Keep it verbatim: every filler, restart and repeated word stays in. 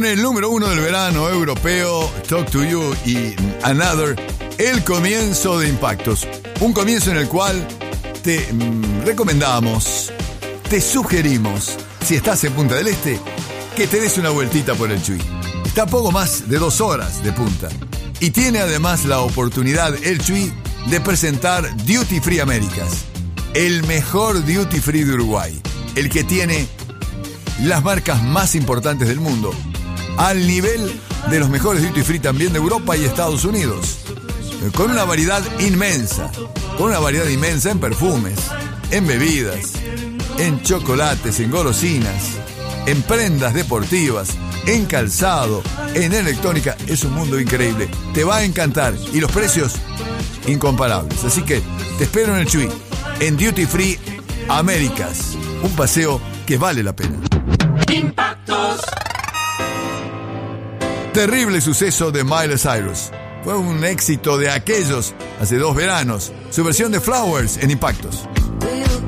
el número uno del verano europeo, Talk to You y Another, el comienzo de Impactos. Un comienzo en el cual te mm, recomendamos, te sugerimos, si estás en Punta del Este, que te des una vueltita por el Chuy. Está a poco más de dos horas de punta. Y tiene además la oportunidad, el Chuy, de presentar Duty Free Américas, el mejor Duty Free de Uruguay, el que tiene las marcas más importantes del mundo, al nivel de los mejores Duty Free también de Europa y Estados Unidos, con una variedad inmensa, con una variedad inmensa en perfumes, en bebidas, en chocolates, en golosinas, en prendas deportivas, en calzado, en electrónica. Es un mundo increíble, te va a encantar y los precios incomparables. Así que te espero en el Chuy, en Duty Free Américas, un paseo que vale la pena. Impactos. Terrible suceso de Miley Cyrus. Fue un éxito de aquellos hace dos veranos. Su versión de Flowers en Impactos. Do you